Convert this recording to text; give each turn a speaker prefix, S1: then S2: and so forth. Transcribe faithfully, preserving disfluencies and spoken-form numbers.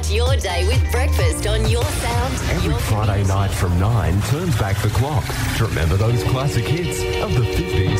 S1: Start your day with breakfast on your sound.
S2: Every
S1: your
S2: Friday night from nine turns back the clock to remember those classic hits of the fifties.